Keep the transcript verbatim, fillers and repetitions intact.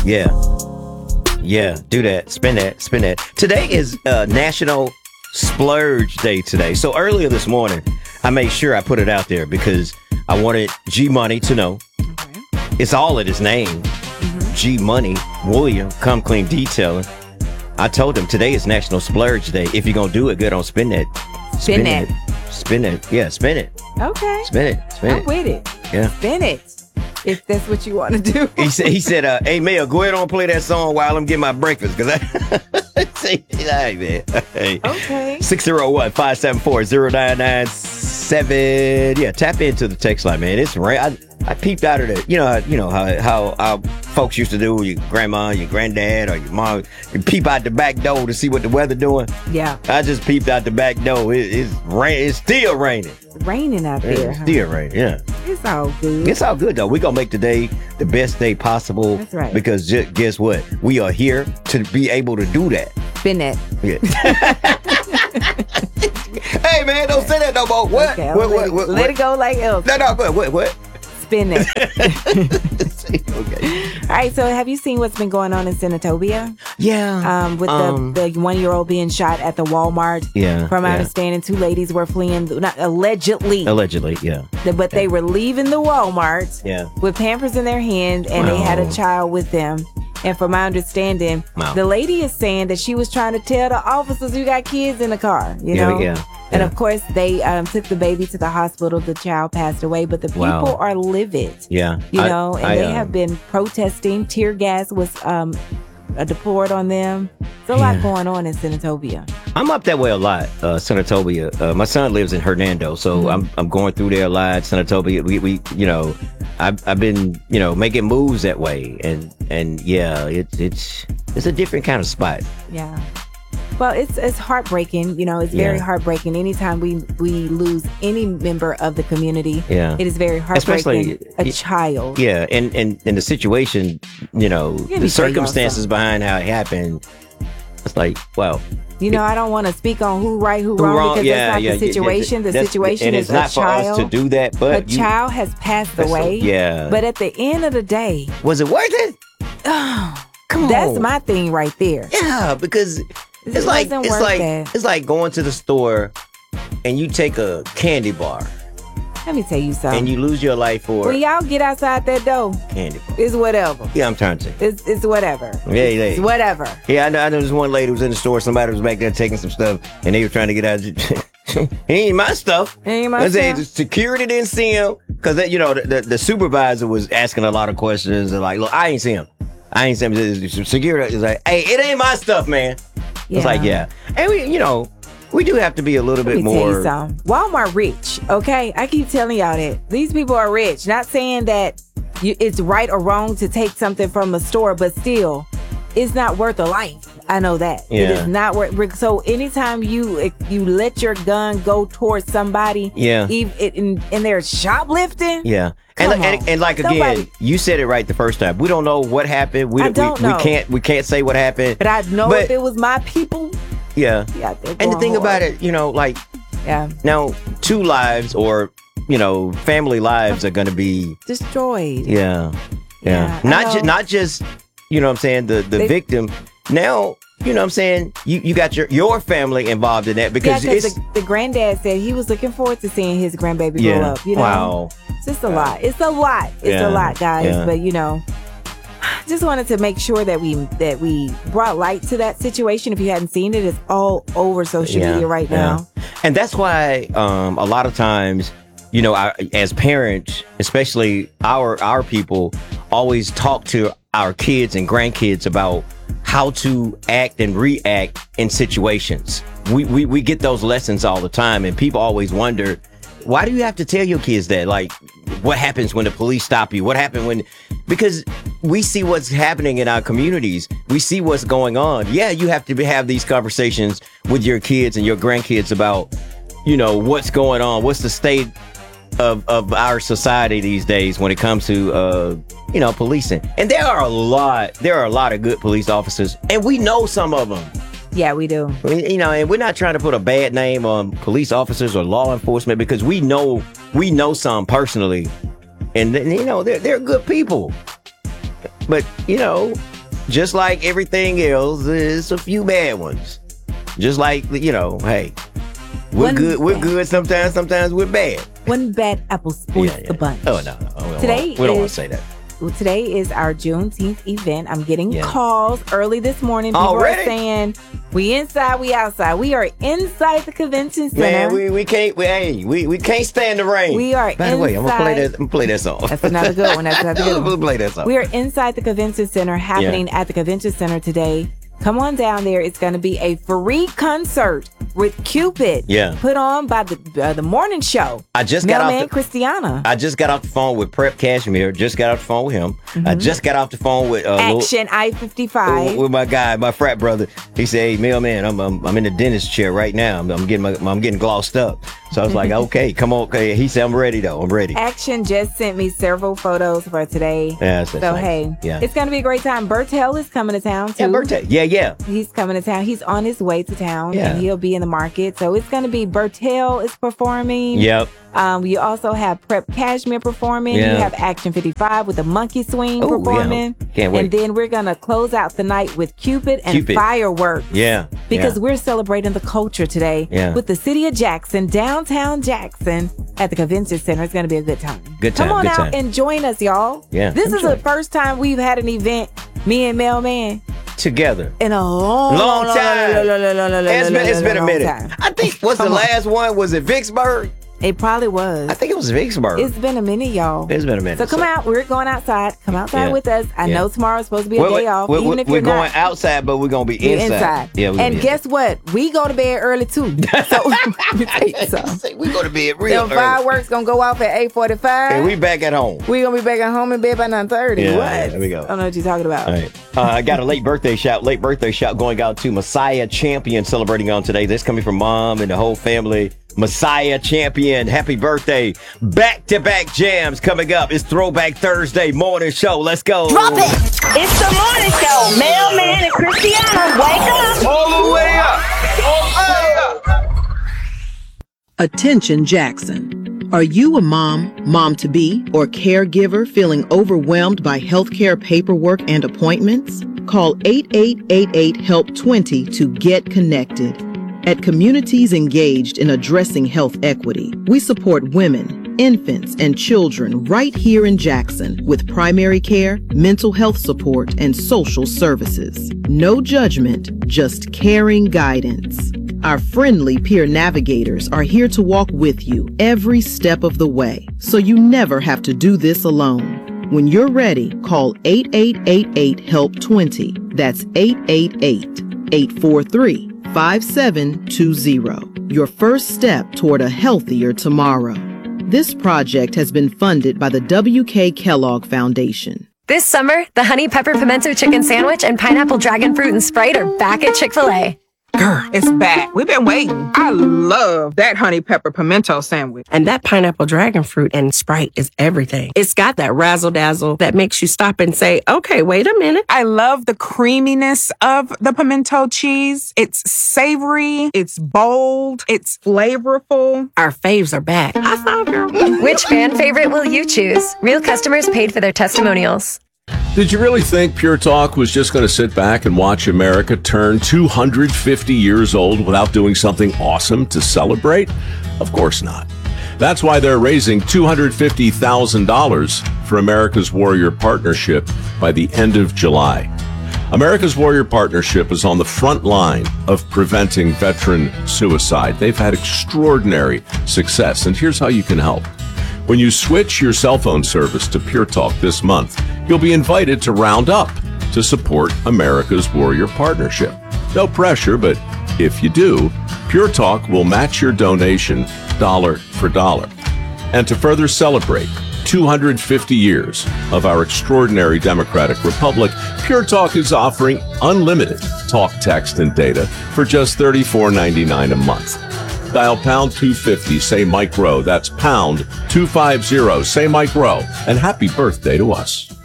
Yeah. Yeah, do that. Spin that. Spin that. Today is uh, National Splurge Day today. So earlier this morning, I made sure I put it out there because I wanted G Money to know. Okay. It's all in his name. Mm-hmm. G Money, William, Come Clean Detailing. I told him today is National Splurge Day. If you're going to do it good on Spin That. Spin, spin it. it. Spin it. Yeah, spin it. Okay. Spin it. Spin I'm it. with it. Yeah. Spin it. If that's what you want to do. He said, he said, uh, hey, Mel, go ahead on and play that song while I'm getting my breakfast. Because I say, hey, man. Hey. Okay. six oh one, five seven four, oh nine nine seven. Yeah, tap into the text line, man. It's rain. I, I peeped out of the, you know, you know how, how how folks used to do, your grandma, your granddad, or your mom, you peep out the back door to see what the weather doing. Yeah. I just peeped out the back door. It, it's rain. It's still raining. It's raining out there. It's huh? still raining, yeah. It's all good. It's all good, though. We're going to make today the best day possible. That's right. Because j- guess what? We are here to be able to do that. Spin it. Yeah. Hey, man, don't say that no more. What? Okay, what, let, what, it, what, let what? it go like else. No, no, what, what, what? Spin it. Okay. All right, so have you seen what's been going on in Senatobia? Yeah. Um, with um, the, the one-year-old being shot at the Walmart. Yeah. From my yeah. understanding, two ladies were fleeing, not allegedly. Allegedly, yeah. The, but yeah. they were leaving the Walmart yeah. with Pampers in their hand, and wow. they had a child with them. And from my understanding, wow. the lady is saying that she was trying to tell the officers, you got kids in the car, you yeah, know? Yeah. And yeah. of course, they um, took the baby to the hospital. The child passed away, but the people wow. are livid. Yeah. You I, know, and I, they uh, have been protesting. Tear gas was um, uh, deployed on them. There's a yeah. lot going on in Senatobia. I'm up that way a lot, uh, Senatobia. Uh, my son lives in Hernando, so mm-hmm. I'm I'm going through there a lot. Senatobia, we, we you know, I've I've been you know making moves that way, and and yeah, it's it's it's a different kind of spot. Yeah. Well, it's it's heartbreaking. You know, it's very yeah. heartbreaking. Anytime we, we lose any member of the community, yeah. it is very heartbreaking. Especially a child. Yeah, and, and, and the situation, you know, the circumstances behind how it happened, it's like, wow. You know, I don't want to speak on who right, who, who wrong, wrong, because yeah, that's not yeah, the situation. yeah, the situation and is it's not a for child. us to do that, but a you, child has passed away. A, yeah. But at the end of the day, was it worth it? Oh, come on. That's my thing right there. Yeah, because it's it like it's like that. it's like going to the store and you take a candy bar. Let me tell you something. And you lose your life for when y'all get outside that door, candy bar. It's whatever. Yeah, I'm trying to. It's it's whatever. Yeah, it's, yeah. it's whatever. Yeah, I know. I know. There's one lady who was in the store. Somebody was back there taking some stuff, and they were trying to get out. It ain't my stuff. It ain't my I stuff. said, security didn't see him because you know the, the, the supervisor was asking a lot of questions and like, look, I ain't see him. I ain't see him. Security is like, hey, it ain't my stuff, man. Yeah. It's like, yeah, and we, you know, we do have to be a little Let bit me more. Tell you something. Walmart rich, okay? I keep telling y'all that these people are rich. Not saying that you, it's right or wrong to take something from a store, but still, it's not worth a life. I know that. Yeah. It is not worth. So anytime you you let your gun go towards somebody, yeah, even in, in their shoplifting, yeah. And, and, and like Somebody, again, you said it right the first time. We don't know what happened. We I don't we, know. we can't we can't say what happened. But I know but, if it was my people. Yeah. Yeah. And the thing hard. about it, you know, like, yeah. Now, two lives or you know, family lives are going to be destroyed. Yeah. Yeah. yeah not just not just you know what I'm saying the the they, victim. Now. You know what I'm saying? You you got your, your family involved in that because yeah, it's... The, the granddad said he was looking forward to seeing his grandbaby yeah. grow up. You know? Wow. It's just a lot. It's a lot. It's yeah. a lot, guys. Yeah. But, you know, just wanted to make sure that we that we brought light to that situation. If you hadn't seen it, it's all over social yeah. media right yeah. now. And that's why um, a lot of times, you know, our, as parents, especially our our people, always talk to our kids and grandkids about how to act and react in situations. We, we we get those lessons all the time, and people always wonder, why do you have to tell your kids that? Like, what happens when the police stop you? What happened when... Because we see what's happening in our communities. We see what's going on. Yeah, you have to be, have these conversations with your kids and your grandkids about, you know, what's going on. What's the state of, of our society these days when it comes to, uh, you know, policing. And there are a lot, there are a lot of good police officers, and we know some of them. Yeah, we do. You know, and we're not trying to put a bad name on police officers or law enforcement because we know, we know some personally, and you know, they're they're good people. But you know, just like everything else, there's a few bad ones. Just like, you know, hey, we're One good. We're bad. good sometimes. Sometimes we're bad. One bad apple spoils Yeah, yeah. the bunch. Oh no, no. We don't Today want, we don't want is- to say that. Well, today is our Juneteenth event. I'm getting Yeah. calls early this morning. People Already? are saying, we inside, we outside. We are inside the convention center. Man, we, we can't. We, hey, we we can't stand the rain. We are By the way, I'm gonna play inside- that. I'm gonna play that song. That's another good one. That's another good I'm one. gonna play that song. We are inside the convention center, happening at the convention center today. Come on down there. It's going to be a free concert with Cupid. Yeah. Put on by the uh, the morning show. I just got Mailman off. The, Christiana. I just got off the phone with Prep Cashmere. Just got off the phone with him. I just got off the phone with uh, Lil- Action I fifty-five. with my guy, my frat brother. He said, "Hey, mailman, I'm I'm, I'm in the dentist chair right now. I'm, I'm getting my, I'm getting glossed up." So I was like, "Okay, come on." Okay. He said, "I'm ready though. I'm ready." Action just sent me several photos for today. Yeah, that's So nice. hey, yeah, it's gonna be a great time. Bertel is coming to town too. yeah, birthday. Yeah, yeah. He's coming to town. He's on his way to town, Yeah. and he'll be in the market. So it's gonna be Bertel is performing. Yep. Um, you also have Prep Cashmere performing. Yeah. You have Action fifty-five with the monkey swing Ooh, yeah. performing. Can't wait. And then we're gonna close out the night with Cupid and Cupid. fireworks. Yeah. Because yeah. we're celebrating the culture today Yeah. with the city of Jackson, downtown Jackson, at the convention center. It's going to be a good time. Good time, Come on good out time. and join us, y'all. Yeah, This come is join. the first time we've had an event, me and Mailman, together. in a long, Long time. long, long, long, long, long, It's been, it's been a long minute. time. I think what's the Come on. last one? Was it Vicksburg? It probably was. I think it was Vicksburg. It's been a minute, y'all. It's been a minute. So come out. We're going outside. Come outside Yeah. with us. I Yeah. know tomorrow's supposed to be a We're, day off, we're, even we're, if we're you're going not. outside, but we're gonna be You're inside. inside. Yeah, we're gonna and be guess what? We go to bed early too. So let me tell you something. inside. We go to bed real Them early. fireworks gonna go off at eight forty-five. And we back at home. We gonna be back at home in bed by nine thirty. Yeah, What? yeah, there we go. I don't know what you're talking about. All right. Uh, I got a late birthday shout. Late birthday shout going out to Messiah Champion celebrating on today. This coming from mom and the whole family. Messiah Champion, happy birthday. Back-to-back jams coming up. It's Throwback Thursday morning show. Let's go. Drop it! It's the morning show. Mailman and Christiana, wake up! All the way up. All the way up. Attention Jackson. Are you a mom, mom-to-be, or caregiver feeling overwhelmed by healthcare paperwork and appointments? Call eight eight eight eight HELP twenty to get connected. At Communities Engaged in Addressing Health Equity, we support women, infants, and children right here in Jackson with primary care, mental health support, and social services. No judgment, just caring guidance. Our friendly peer navigators are here to walk with you every step of the way, so you never have to do this alone. When you're ready, call eight eight eight eight HELP twenty. That's eight eight eight, eight four three, five seven two zero. Your first step toward a healthier tomorrow. This project has been funded by the W K Kellogg Foundation. This summer, the Honey Pepper Pimento Chicken Sandwich and Pineapple Dragon Fruit and Sprite are back at Chick-fil-A. Grr, it's back. We've been waiting. I love that honey pepper pimento sandwich. And that pineapple dragon fruit and Sprite is everything. It's got that razzle dazzle that makes you stop and say, okay, wait a minute. I love the creaminess of the pimento cheese. It's savory, it's bold, it's flavorful. Our faves are back. I saw girl. Which fan favorite will you choose? Real customers paid for their testimonials. Did you really think Pure Talk was just going to sit back and watch America turn two hundred fifty years old without doing something awesome to celebrate? Of course not. That's why they're raising two hundred fifty thousand dollars for America's Warrior Partnership by the end of July. America's Warrior Partnership is on the front line of preventing veteran suicide. They've had extraordinary success, and here's how you can help. When you switch your cell phone service to Pure Talk this month, you'll be invited to round up to support America's Warrior Partnership. No pressure, but if you do, Pure Talk will match your donation dollar for dollar. And to further celebrate two hundred fifty years of our extraordinary democratic republic, Pure Talk is offering unlimited talk, text, and data for just thirty-four ninety-nine a month. Dial pound two fifty, say Mike Rowe. That's pound two fifty, say Mike Rowe. And happy birthday to us.